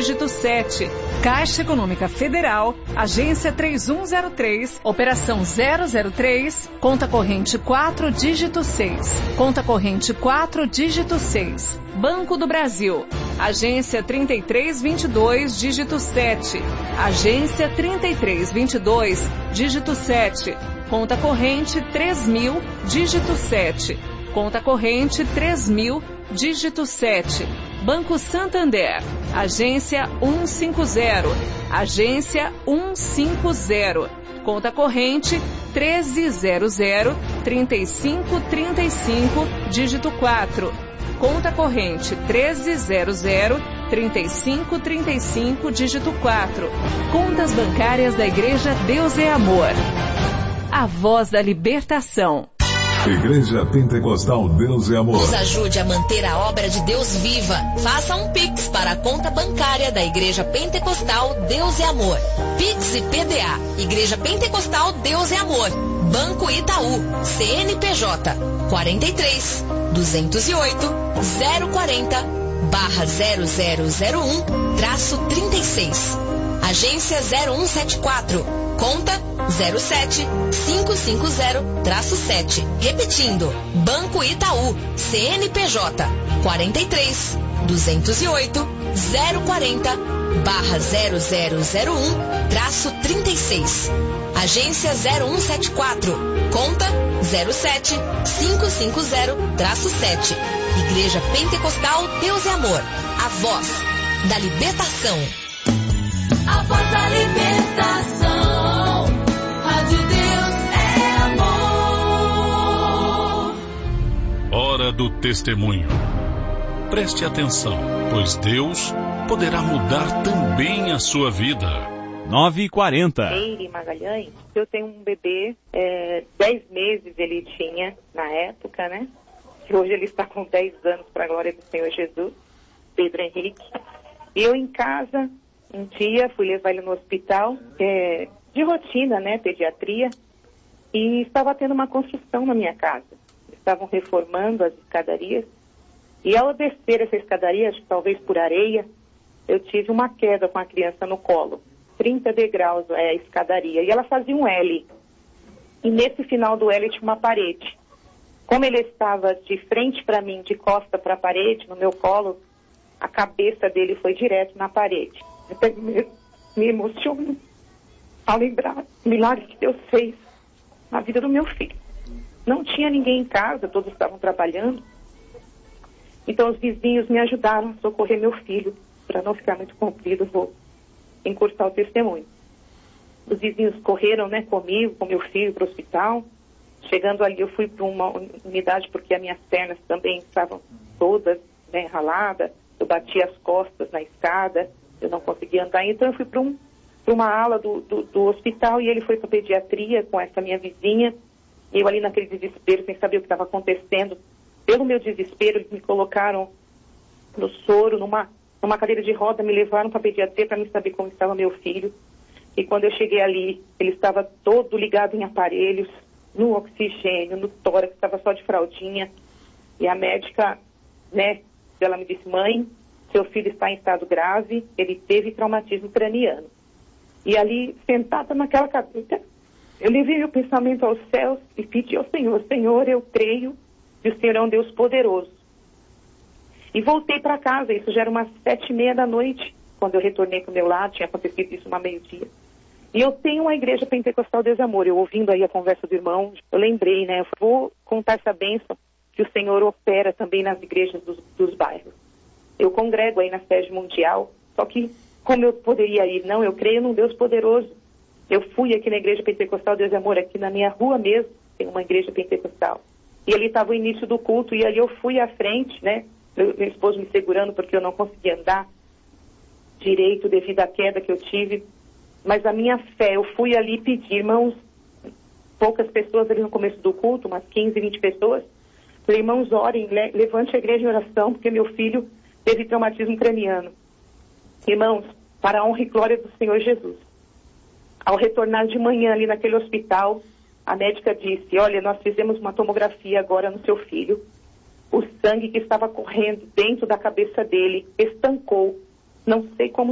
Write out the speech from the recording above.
dígito 7. Caixa Econômica Federal, agência 3103, operação 003, conta corrente 4, dígito 6. Conta corrente 4, dígito 6. Banco do Brasil, agência 3322, dígito 7. Agência 3322, dígito 7. Conta corrente 3000, dígito 7. Conta corrente 3000, dígito 7. Banco Santander, agência 150. Agência 150. Conta corrente 1300, 3535, dígito 4. Conta corrente 1300, 3535, dígito 4. Contas bancárias da Igreja Deus é Amor. A voz da libertação. Igreja Pentecostal Deus é Amor. Nos ajude a manter a obra de Deus viva. Faça um Pix para a conta bancária da Igreja Pentecostal Deus é Amor. Pix e PDA. Igreja Pentecostal Deus é Amor. Banco Itaú. CNPJ 43 208 040 /0001-36. Agência 0174. Conta 07550-7. Repetindo, Banco Itaú, CNPJ 43 208 040 /0001-36. Agência 0174. Conta 07550-7. Igreja Pentecostal Deus é Amor. A voz da libertação. A voz da libertação. Rádio Deus é amor. Hora do testemunho. Preste atenção, pois Deus poderá mudar também a sua vida. 9h40. Meire Magalhães, eu tenho um bebê, 10 meses ele tinha na época, né? E hoje ele está com 10 anos, para a glória do Senhor Jesus, Pedro Henrique. E eu em casa, um dia fui levar ele no hospital, de rotina, né, pediatria, e estava tendo uma construção na minha casa. Estavam reformando as escadarias, e ao descer essa escadaria, acho que talvez por areia, eu tive uma queda com a criança no colo. 30 degraus a escadaria, e ela fazia um L. E nesse final do L tinha uma parede. Como ele estava de frente para mim, de costa para a parede, no meu colo, a cabeça dele foi direto na parede. Eu me emociono ao lembrar o milagre que Deus fez na vida do meu filho. Não tinha ninguém em casa, todos estavam trabalhando. Então os vizinhos me ajudaram a socorrer meu filho. Para não ficar muito comprido, vou encurtar o testemunho. Os vizinhos correram, né, comigo, com meu filho, para o hospital. Chegando ali, eu fui para uma unidade porque as minhas pernas também estavam todas, né, raladas. Eu bati as costas na escada, eu não conseguia andar. Então eu fui para uma ala do hospital e ele foi para pediatria com essa minha vizinha. E eu ali naquele desespero, sem saber o que estava acontecendo. Pelo meu desespero, eles me colocaram no soro, numa cadeira de roda, me levaram para a pediatria para me saber como estava meu filho. E quando eu cheguei ali, ele estava todo ligado em aparelhos, no oxigênio, no tórax, estava só de fraldinha. E a médica, né, ela me disse: mãe, seu filho está em estado grave, ele teve traumatismo craniano. E ali, sentada naquela cadeira, eu levei meu pensamento aos céus e pedi ao Senhor: Senhor, eu creio que o Senhor é um Deus poderoso. E voltei para casa, isso já era umas 7h30 da noite, quando eu retornei para o meu lado, tinha acontecido isso uma meio-dia. E eu tenho uma igreja pentecostal Deus é Amor. Eu ouvindo aí a conversa do irmão, eu lembrei, né? Eu vou contar essa bênção que o Senhor opera também nas igrejas dos bairros. Eu congrego aí na sede mundial, só que como eu poderia ir? Não, eu creio num Deus poderoso. Eu fui aqui na igreja pentecostal Deus é Amor, aqui na minha rua mesmo, tem uma igreja pentecostal. E ali estava o início do culto, e ali eu fui à frente, né? Meu esposo me segurando porque eu não conseguia andar direito devido à queda que eu tive. Mas a minha fé, eu fui ali pedir, irmãos, poucas pessoas ali no começo do culto, umas 15, 20 pessoas. Falei: irmãos, orem, levante a igreja em oração, porque meu filho teve traumatismo craniano. Irmãos, para a honra e glória do Senhor Jesus. Ao retornar de manhã ali naquele hospital, a médica disse: olha, nós fizemos uma tomografia agora no seu filho. O sangue que estava correndo dentro da cabeça dele estancou. Não sei como